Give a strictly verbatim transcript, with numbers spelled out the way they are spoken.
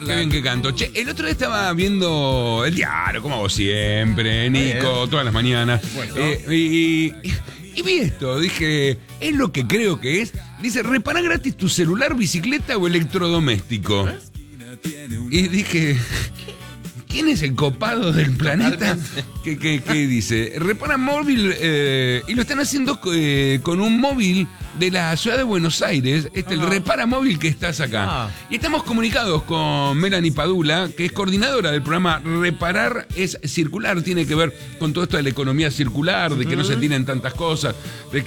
Qué bien que canto. Che, el otro día estaba viendo el diario, como vos siempre, Nico, todas las mañanas. Bueno. Eh, y, y, y vi esto, dije, es lo que creo que es. Dice, repara gratis tu celular, bicicleta o electrodoméstico. ¿Eh? Y dije, ¿quién es el copado del planeta? que, que, que dice, repara móvil, eh, y lo están haciendo eh, con un móvil de la ciudad de Buenos Aires, este, el repara móvil que estás acá. Ah. Y estamos comunicados con Melanie Padula, que es coordinadora del programa Reparar es Circular, tiene que ver con todo esto de la economía circular, de que no se tienen tantas cosas, de